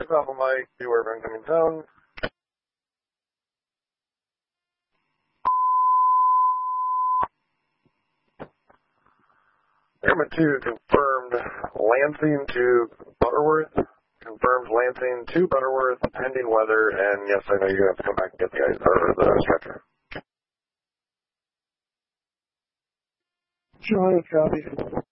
Alpha Mike, beware of incoming zone. Airman 2 confirmed Lansing to Butterworth. Confirmed Lansing to Butterworth, pending weather, and yes, I know you're going to have to come back and get the guys, or the stretcher. John, copy.